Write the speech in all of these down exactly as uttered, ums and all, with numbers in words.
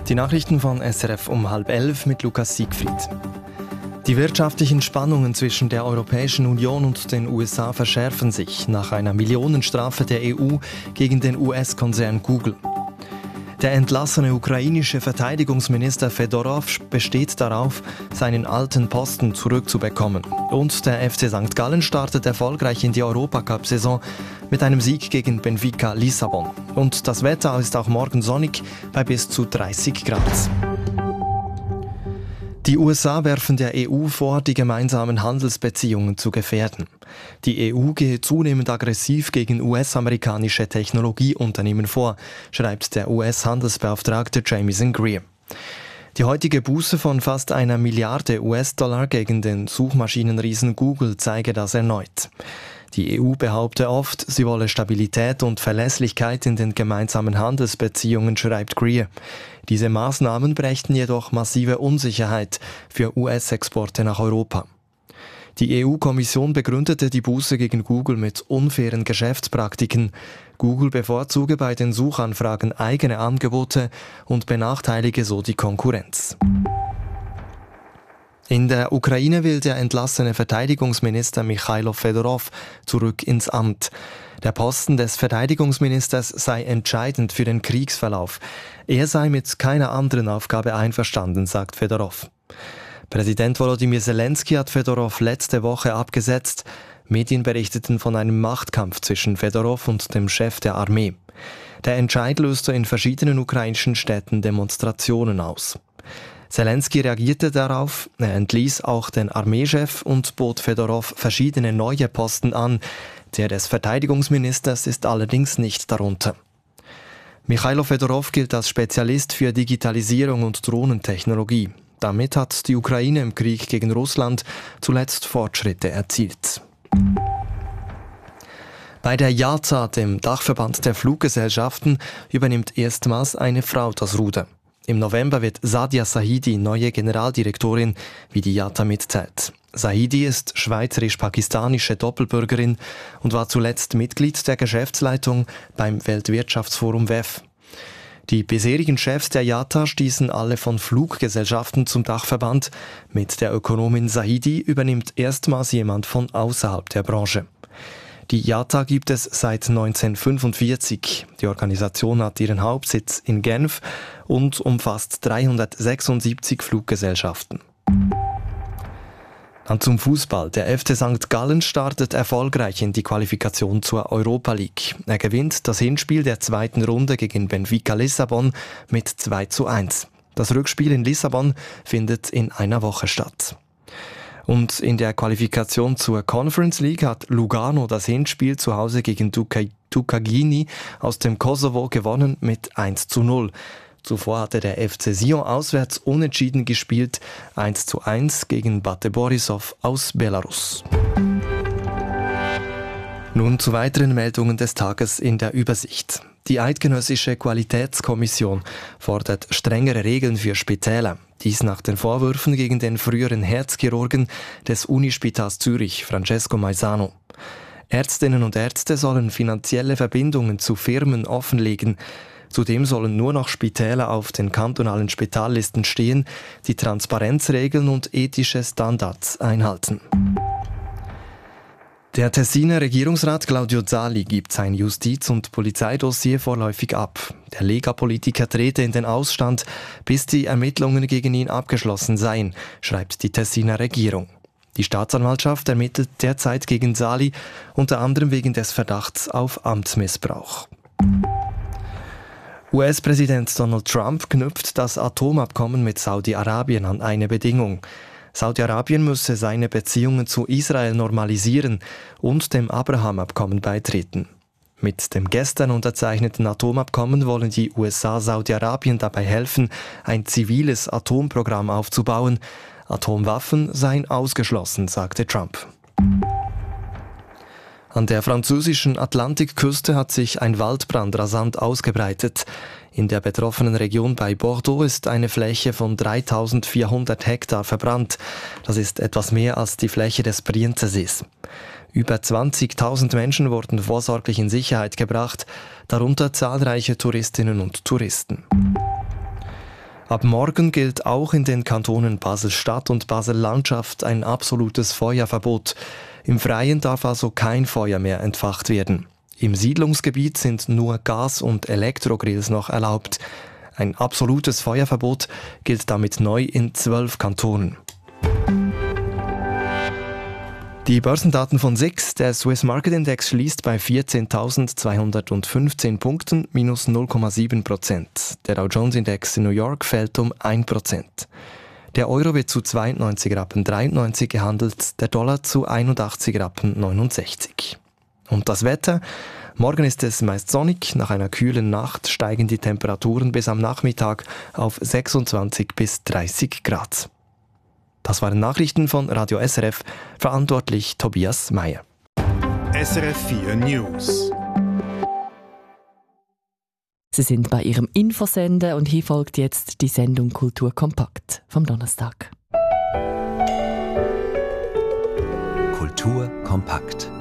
Die Nachrichten von S R F um halb elf mit Lukas Siegfried. Die wirtschaftlichen Spannungen zwischen der Europäischen Union und den U S A verschärfen sich nach einer Millionenstrafe der E U gegen den U S-Konzern Google. Der entlassene ukrainische Verteidigungsminister Fedorov besteht darauf, seinen alten Posten zurückzubekommen. Und der F C Sankt Gallen startet erfolgreich in die Europacup-Saison mit einem Sieg gegen Benfica Lissabon. Und das Wetter ist auch morgen sonnig bei bis zu dreißig Grad. Die U S A werfen der E U vor, die gemeinsamen Handelsbeziehungen zu gefährden. Die E U gehe zunehmend aggressiv gegen U S-amerikanische Technologieunternehmen vor, schreibt der U S-Handelsbeauftragte Jamieson Greer. Die heutige Buße von fast einer Milliarde U S-Dollar gegen den Suchmaschinenriesen Google zeige das erneut. Die E U behaupte oft, sie wolle Stabilität und Verlässlichkeit in den gemeinsamen Handelsbeziehungen, schreibt Greer. Diese Maßnahmen brächten jedoch massive Unsicherheit für U S-Exporte nach Europa. Die E U-Kommission begründete die Buße gegen Google mit unfairen Geschäftspraktiken. Google bevorzuge bei den Suchanfragen eigene Angebote und benachteilige so die Konkurrenz. In der Ukraine will der entlassene Verteidigungsminister Michailo Fedorov zurück ins Amt. Der Posten des Verteidigungsministers sei entscheidend für den Kriegsverlauf. Er sei mit keiner anderen Aufgabe einverstanden, sagt Fedorov. Präsident Volodymyr Zelensky hat Fedorov letzte Woche abgesetzt. Medien berichteten von einem Machtkampf zwischen Fedorov und dem Chef der Armee. Der Entscheid löste in verschiedenen ukrainischen Städten Demonstrationen aus. Zelensky reagierte darauf, er entließ auch den Armeechef und bot Fedorov verschiedene neue Posten an. Der des Verteidigungsministers ist allerdings nicht darunter. Michailo Fedorov gilt als Spezialist für Digitalisierung und Drohnentechnologie. Damit hat die Ukraine im Krieg gegen Russland zuletzt Fortschritte erzielt. Bei der I A T A, dem Dachverband der Fluggesellschaften, übernimmt erstmals eine Frau das Ruder. Im November wird Sadia Sahidi neue Generaldirektorin, wie die I A T A mitteilt. Sahidi ist schweizerisch-pakistanische Doppelbürgerin und war zuletzt Mitglied der Geschäftsleitung beim Weltwirtschaftsforum W E F. Die bisherigen Chefs der I A T A stießen alle von Fluggesellschaften zum Dachverband. Mit der Ökonomin Sahidi übernimmt erstmals jemand von außerhalb der Branche. Die I A T A gibt es seit neunzehnhundertfünfundvierzig. Die Organisation hat ihren Hauptsitz in Genf und umfasst dreihundertsechsundsiebzig Fluggesellschaften. Dann zum Fußball. Der F C Sankt Gallen startet erfolgreich in die Qualifikation zur Europa League. Er gewinnt das Hinspiel der zweiten Runde gegen Benfica Lissabon mit zwei zu eins. Das Rückspiel in Lissabon findet in einer Woche statt. Und in der Qualifikation zur Conference League hat Lugano das Hinspiel zu Hause gegen Tukagini aus dem Kosovo gewonnen mit eins zu null. Zuvor hatte der F C Sion auswärts unentschieden gespielt, eins zu eins gegen Bate Borisov aus Belarus. Nun zu weiteren Meldungen des Tages in der Übersicht. Die Eidgenössische Qualitätskommission fordert strengere Regeln für Spitäler. Dies nach den Vorwürfen gegen den früheren Herzchirurgen des Unispitals Zürich, Francesco Maisano. Ärztinnen und Ärzte sollen finanzielle Verbindungen zu Firmen offenlegen. Zudem sollen nur noch Spitäler auf den kantonalen Spitallisten stehen, die Transparenzregeln und ethische Standards einhalten. Der Tessiner Regierungsrat Claudio Zali gibt sein Justiz- und Polizeidossier vorläufig ab. Der Lega-Politiker trete in den Ausstand, bis die Ermittlungen gegen ihn abgeschlossen seien, schreibt die Tessiner Regierung. Die Staatsanwaltschaft ermittelt derzeit gegen Zali, unter anderem wegen des Verdachts auf Amtsmissbrauch. U S-Präsident Donald Trump knüpft das Atomabkommen mit Saudi-Arabien an eine Bedingung. Saudi-Arabien müsse seine Beziehungen zu Israel normalisieren und dem Abraham-Abkommen beitreten. Mit dem gestern unterzeichneten Atomabkommen wollen die U S A Saudi-Arabien dabei helfen, ein ziviles Atomprogramm aufzubauen. Atomwaffen seien ausgeschlossen, sagte Trump. An der französischen Atlantikküste hat sich ein Waldbrand rasant ausgebreitet. In der betroffenen Region bei Bordeaux ist eine Fläche von dreitausendvierhundert Hektar verbrannt. Das ist etwas mehr als die Fläche des Brienzesees. Über zwanzigtausend Menschen wurden vorsorglich in Sicherheit gebracht, darunter zahlreiche Touristinnen und Touristen. Ab morgen gilt auch in den Kantonen Basel-Stadt und Basel-Landschaft ein absolutes Feuerverbot. Im Freien darf also kein Feuer mehr entfacht werden. Im Siedlungsgebiet sind nur Gas- und Elektrogrills noch erlaubt. Ein absolutes Feuerverbot gilt damit neu in zwölf Kantonen. Die Börsendaten von S I X, der Swiss Market Index, schließt bei vierzehntausendzweihundertfünfzehn Punkten, minus null Komma sieben Prozent. Der Dow Jones Index in New York fällt um ein Prozent. Der Euro wird zu zweiundneunzig Rappen dreiundneunzig gehandelt, der Dollar zu einundachtzig Rappen neunundsechzig. Und das Wetter? Morgen ist es meist sonnig, nach einer kühlen Nacht steigen die Temperaturen bis am Nachmittag auf sechsundzwanzig bis dreißig Grad. Das waren Nachrichten von Radio S R F, verantwortlich Tobias Meyer. S R F vier News. Sie sind bei Ihrem Infosender und hier folgt jetzt die Sendung Kultur kompakt vom Donnerstag. Kultur kompakt.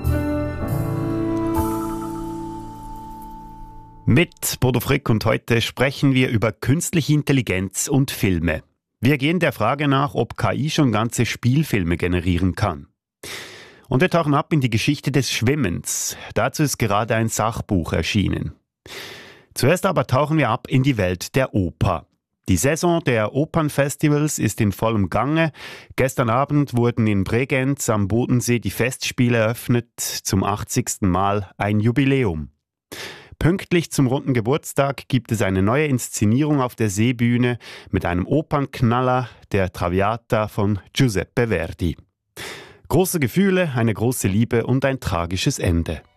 Mit Bodo Frick und heute sprechen wir über künstliche Intelligenz und Filme. Wir gehen der Frage nach, ob K I schon ganze Spielfilme generieren kann. Und wir tauchen ab in die Geschichte des Schwimmens. Dazu ist gerade ein Sachbuch erschienen. Zuerst aber tauchen wir ab in die Welt der Oper. Die Saison der Opernfestivals ist in vollem Gange. Gestern Abend wurden in Bregenz am Bodensee die Festspiele eröffnet, zum achtzigsten Mal ein Jubiläum. Pünktlich zum runden Geburtstag gibt es eine neue Inszenierung auf der Seebühne mit einem Opernknaller, der Traviata von Giuseppe Verdi. Große Gefühle, eine große Liebe und ein tragisches Ende.